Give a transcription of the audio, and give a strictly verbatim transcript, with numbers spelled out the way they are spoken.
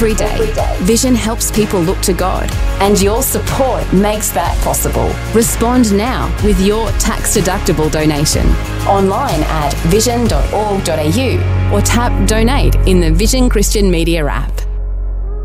every day. Vision helps people look to God, and your support makes that possible. Respond now with your tax-deductible donation online at vision dot org dot a u or tap Donate in the Vision Christian Media app.